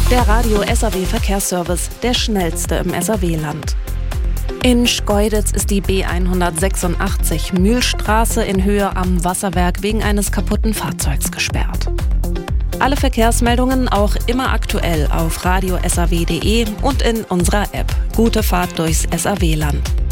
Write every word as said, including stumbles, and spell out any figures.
Der Radio S A W Verkehrsservice, der schnellste im S A W-Land. In Schkeuditz ist die B hundertsechsundachtzig Mühlstraße in Höhe am Wasserwerk wegen eines kaputten Fahrzeugs gesperrt. Alle Verkehrsmeldungen auch immer aktuell auf radio s a w punkt d e und in unserer App. Gute Fahrt durchs S A W-Land.